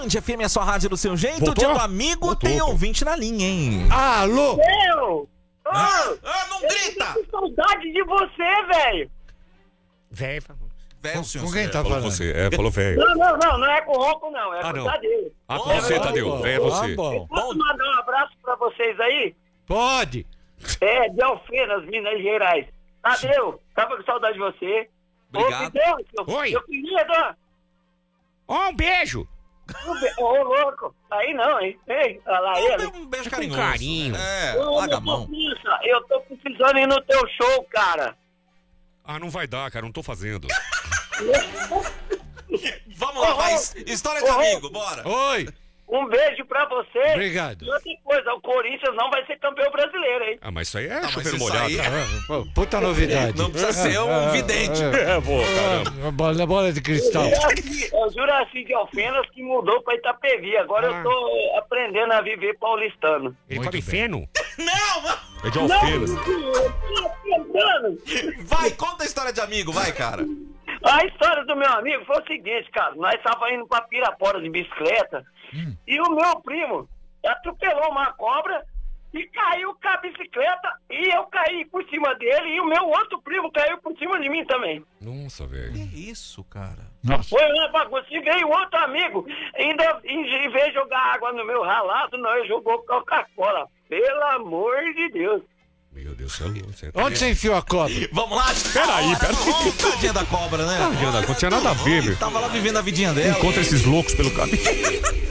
Band FM, a sua rádio do seu jeito. Voltou? Dia do amigo, Voltou, tem pô. ouvinte na linha, hein? Alô? Meu! Não grita! Eu tô com saudade de você, velho! Velho. Velho, senhor. Com quem tá Falou falando? você. Falou velho. Não é com o Ronco, não. É com não. o Tadeu. Ah, com você, Tadeu. Velho é você. bom. Posso mandar um abraço pra vocês aí? Pode. De Alfenas, Minas Gerais. Tadeu, tava com saudade de você. Obrigado. Oi. Eu queria dar Ó, um beijo. Ô, louco. Aí não, hein? Ei, olha lá ele. Um beijo Com carinhoso. carinho. Larga a mão. Eu tô precisando ir no teu show, cara. Ah, não vai dar, cara. Não tô fazendo. Vamos lá, vai. História de amigo, bora. Oi. Um beijo pra você. Obrigado. E outra coisa, o Corinthians não vai ser campeão brasileiro, hein? Ah, mas isso aí é mas chover isso molhado. aí- Puta novidade. Não precisa ser um vidente. É, pô, caramba. Bola de cristal. É o Juraci de Alfenas que mudou pra Itapevi. Agora eu tô aprendendo a viver paulistano. Ele Muito come bem. feno? Não, mano. É de Alfenas. Eu tô tentando. Vai, conta a história de amigo, vai, cara. A história do meu amigo foi o seguinte, cara. Nós estávamos indo pra Pirapora de bicicleta e o meu primo atropelou uma cobra e caiu com a bicicleta e eu caí por cima dele e o meu outro primo caiu por cima de mim também. Nossa, velho. Que isso, cara? Nossa. Foi uma bagunça. E veio outro amigo, ainda em vez de jogar água no meu ralado, não, ele jogou Coca-Cola. Pelo amor de Deus. Meu Deus do céu. Você tá... Onde você enfiou a cobra? Vamos lá? Peraí. Tadinha da cobra, né? Não tinha nada a ver, meu. Tava lá vivendo a vidinha dela. Encontra esses loucos pelo caminho.